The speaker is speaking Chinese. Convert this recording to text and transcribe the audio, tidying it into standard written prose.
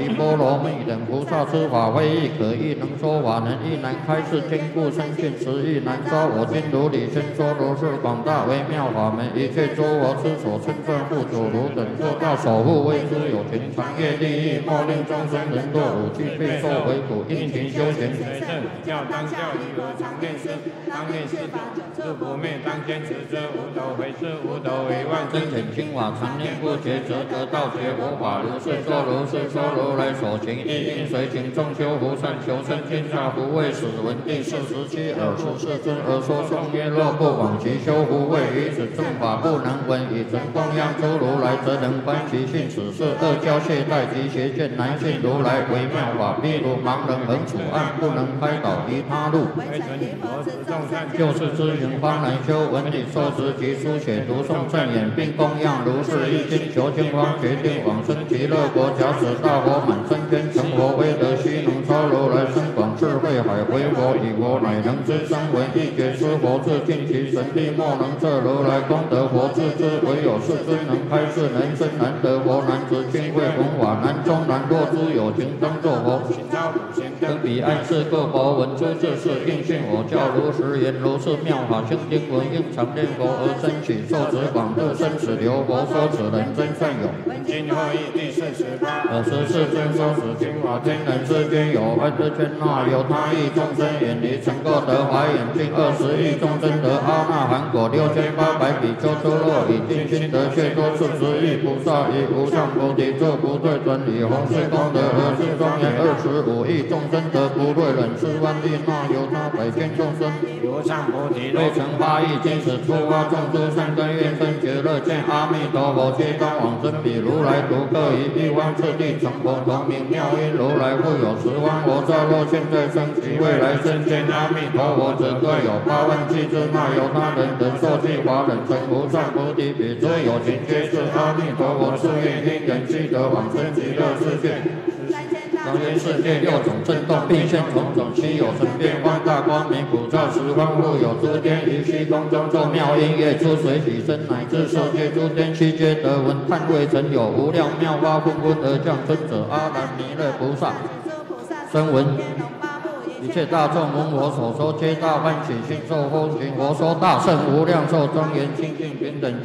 提波罗蜜等菩萨之法非亦可亦能说法，能亦难开示，坚固深信，实亦难招。我今如理宣说如是广大微妙法门，一切诸佛之所称赞护主如等做到守护，为诸有情长业利益，莫令众生人堕五趣，备受为苦，殷勤修行。 教当教义，我常念师，当念师法，是不灭，当坚持者无斗，回是无斗，为万真显清法，常念不绝，则得道觉佛法。如是说，如是说，如来所行，一应随行，众修福善，求生天下，不为使闻第47尔时世尊而说颂曰：若不往其修福慧，于此正法不能闻，以曾供养诸如来，则能观其性。此是恶教懈怠及邪见难信如来微妙法，譬如盲人横处暗，不能开导于他路。就是知行方能修，文理受持及书写读诵正言，并供养如是一经，求经方决定往生极乐国。假使大佛满身天成佛，威德须能超如来深广智慧海，为佛以佛乃能知声闻一觉知佛智，尽其神力莫能测如来功德佛智之，唯有世尊能开示，能生难得佛，难执清慧弘法，难中难若诸有情当作佛。登彼岸是各佛闻诸智事，应信我教如实言，如是妙法清经文，应常念佛而生起，受持广度生死流。佛说此人真善有。 今后义第48。 24尊说此经法，天人世间有爱之圈那有他亿众生远离，曾过得华严尽20亿众生得阿那含果6800比丘出落，以尽心得却多40亿菩萨，以无上菩提作不退转，以弘誓功德而是庄严25亿众生得不退忍4万亿那有他百千众生， 无上菩提若成8亿金子出发众诸善根愿生觉乐见阿弥陀佛，皆当往生彼如来独各以一方次第成佛，同名妙音如来复有10方佛刹，若现在生及未来生见阿弥陀佛者，各有8万7之那由他人等受记法忍成无上菩提彼，诸有情皆是阿弥陀佛誓愿因缘须得往生极乐世界。当愿世界6种震动，并现种种稀有神变放大光明，普照10方复有诸天于虚空中奏妙音乐，出水洗身，乃至世界诸天悉皆得闻。叹未曾有无量妙法纷纷而降生者，阿难弥勒菩萨声闻一切大众闻我所说，皆大欢喜，信受奉行。佛说大圣无量寿庄严清净平等